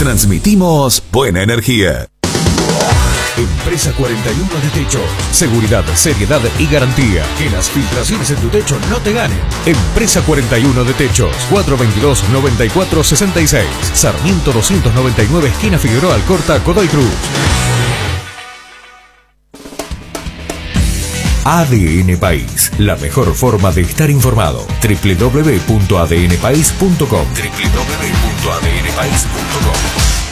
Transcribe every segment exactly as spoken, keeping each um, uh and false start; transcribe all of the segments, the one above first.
transmitimos buena energía. Empresa cuarenta y uno de Techo. Seguridad, seriedad y garantía. Que las filtraciones en tu techo no te ganen. Empresa cuarenta y uno de Techos. cuatro veintidós, noventa y cuatro sesenta y seis. Sarmiento doscientos noventa y nueve, esquina Figueroa Alcorta, Godoy Cruz. A D N País. La mejor forma de estar informado. doble u doble u doble u punto a d n país punto com. doble u doble u doble u punto a d n país punto com.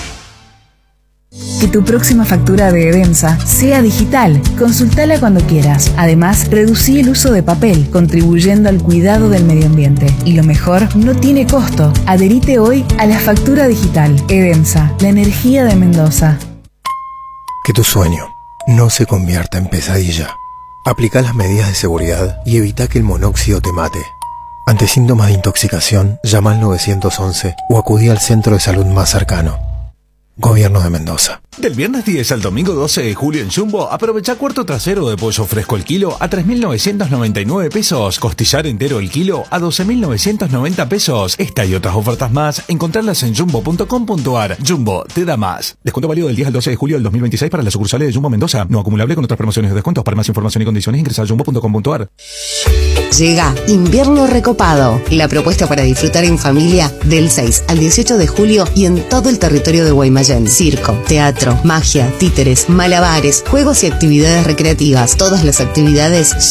Que tu próxima factura de Edemsa sea digital. Consultala cuando quieras. Además, reducí el uso de papel, contribuyendo al cuidado del medio ambiente. Y lo mejor, no tiene costo. Adherite hoy a la factura digital. Edemsa, la energía de Mendoza. Que tu sueño no se convierta en pesadilla. Aplica las medidas de seguridad y evita que el monóxido te mate. Ante síntomas de intoxicación, llama al nueve once o acudí al centro de salud más cercano. Gobierno de Mendoza. Del viernes diez al domingo doce de julio en Jumbo, aprovecha cuarto trasero de pollo fresco el kilo a tres mil novecientos noventa y nueve pesos. Costillar entero el kilo a doce mil novecientos noventa pesos. Esta y otras ofertas más, encontrarlas en jumbo punto com punto a r. Jumbo, te da más. Descuento válido del diez al doce de julio del dos mil veintiséis para las sucursales de Jumbo Mendoza. No acumulable con otras promociones de descuentos. Para más información y condiciones ingresa a jumbo punto com punto a r. Llega Invierno Recopado, la propuesta para disfrutar en familia del seis al dieciocho de julio y en todo el territorio de Guaymallén. Circo, teatro, magia, títeres, malabares, juegos y actividades recreativas. Todas las actividades